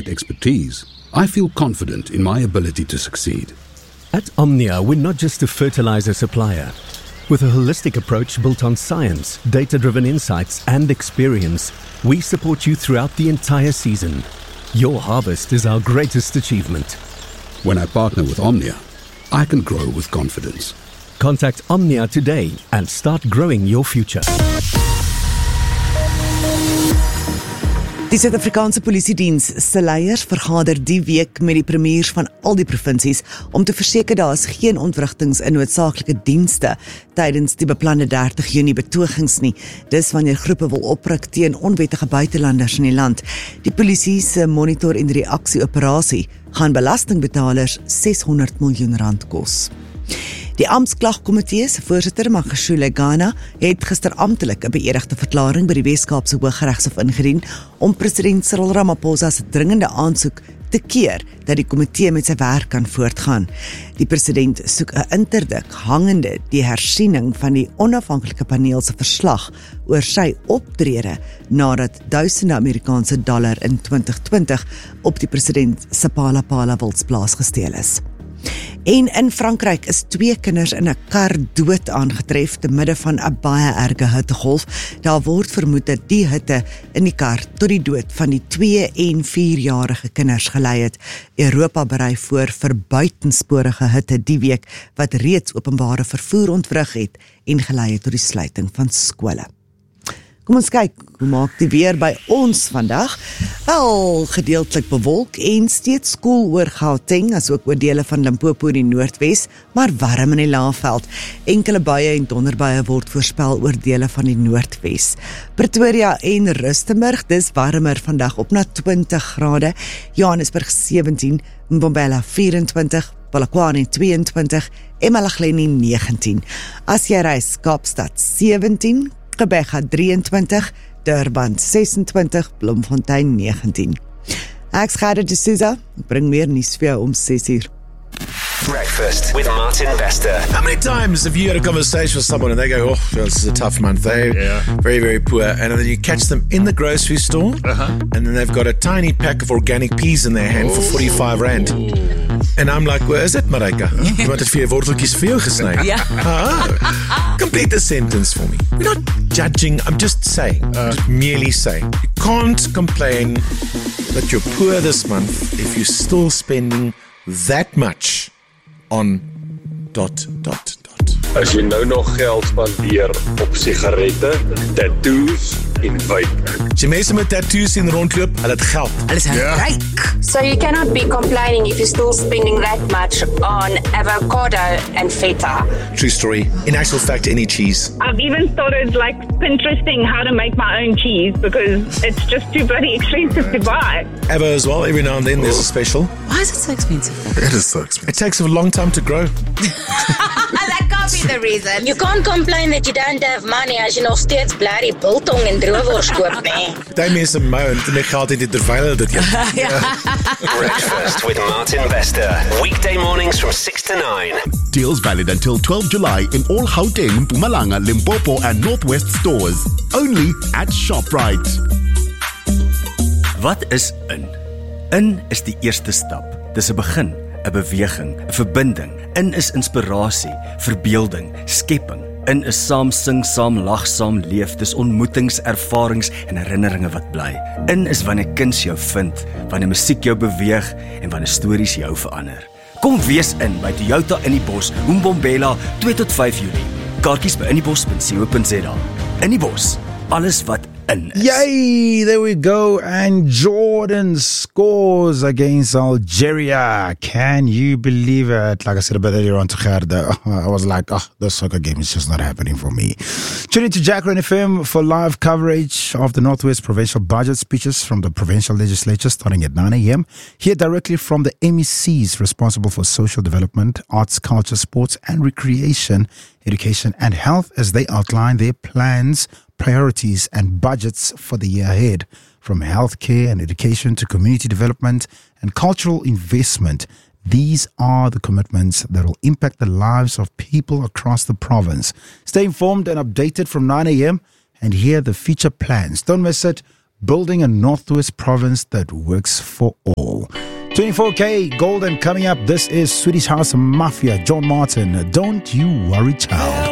right expertise, I feel confident in my ability to succeed. At Omnia, we're not just a fertilizer supplier. With a holistic approach built on science, data-driven insights, and experience, we support you throughout the entire season. Your harvest is our greatest achievement. When I partner with Omnia, I can grow with confidence. Contact Omnia today and start growing your future. Die Suid-Afrikaanse Polisiediens se leiers vergader die week met die premiers van al die provinsies om te verseker daar is geen ontwrigtings in noodsaaklike dienste tydens die beplande 30 Junie betogings nie. Dis wanneer groepe wil opruk teen onwettige buitelanders in die land. Die polisie se monitor- en reaksieoperasie gaan belastingbetalers R600 miljoen kos. Die Amptklagkomitee se voorsitter, Magashule Ghana, het gister amptelik 'n beëdigde verklaring by die Weskaapse Hooggeregshof ingedien om president Cyril Ramaphosa se dringende aansoek te keer dat die komitee met sy werk kan voortgaan. Die president soek 'n interdik hangende die hersiening van die onafhanklike paneel se verslag oor sy optrede nadat duisende Amerikaanse dollar in 2020 op die president se Phala wildsplaas gesteel is. En in Frankryk is 2 kinders in 'n kar dood aangetref te midde van 'n baie erge hittegolf. Daar word vermoed dat die hitte in die kar tot die dood van die 2 en 4-jarige kinders gelei het. Europa berei voor vir buitensporige hitte die week wat reeds openbare vervoer ontwrig het en gelei het tot die sluiting van skole. Kom ons kyk, hoe maak die weer by ons vandag? Wel, gedeeltelik bewolk en steeds koel oor Gauteng, as ook oor dele van Limpopo in die noordwes, maar warm in die Laagveld. Enkele buie en donderbuie word voorspel oor dele van die noordwes. Pretoria en Rustenburg, dis warmer vandag op na 20 grade, Johannesburg 17, Mbombela 24, Polokwane 22, eMalahleni 19. As jy reis, Kaapstad 17, Gqeberha 23, Durban 26, Bloemfontein 19. Ek's Gerda de Souza, ek bring meer nuus vir jou om 6:00. Breakfast with Martin Bester. How many times have you had a conversation with someone and they go, oh, this is a tough month, they're very, very poor, and then you catch them in the grocery store, and then they've got a tiny pack of organic peas in their hand for 45 rand. And I'm like, where is it, Marika? You want het 4 worteltjies vir jou gesny? Complete the sentence for me. We're not judging, I'm just saying, just merely saying. You can't complain that you're poor this month if you're still spending that much on ... As jy nou nog geld spandeer op sigarette, tattoos en vape. As jy mense met tattoos in rondloop, hulle het geld. Hulle is ryk. So you cannot be complaining if you're still spending that much on avocado and feta. True story. In actual fact, any cheese. I've even started like Pinteresting how to make my own cheese because it's just too bloody expensive to buy. Avo as well, every now and then there's a special. Why is it so expensive? It is so expensive. It takes a long time to grow. That can't be the reason. You can't complain that you don't have money as jy nog steeds blerrie biltong en droewors koop, nee. Die mense moan toe my geld het terwyl hulle dit eet. Breakfast with Martin Bester. Weekday mornings from 6 to 9. Deals valid until 12 July in all Gauteng, Mpumalanga, Limpopo and Northwest stores. Only at ShopRite. Wat is in? In is die eerste stap. Dis 'n begin, 'n beweging, 'n verbinding. In is inspirasie, verbeelding, skepping. In is saam sing, saam lag, saam leef. Dis ontmoetings, ervarings en herinneringe wat bly. In is wanneer kuns jou vind, wanneer musiek jou beweeg en wanneer stories jou verander. Kom wees in by Toyota in die Bos, Mbombela 2 tot 5 Julie. Kaartjies by inniebos.co.za. In die Bos, alles wat in is. Yay, there we go. And Jordan scores against Algeria. Can you believe it? Like I said a bit earlier on to Gerda, I was like, the soccer game is just not happening for me. Tune in to Jackran FM for live coverage of the Northwest Provincial Budget speeches from the Provincial Legislature starting at 9 a.m. Hear directly from the MECs responsible for social development, arts, culture, sports and recreation, education and health as they outline their plans, priorities and budgets for the year ahead, from healthcare and education to community development and cultural investment. These are the commitments that will impact the lives of people across the province. Stay informed and updated from 9 a.m. and hear the future plans. Don't miss it. building a Northwest province that works for all. 24K Golden coming up. This is Swedish House Mafia. John Martin, Don't You Worry Child.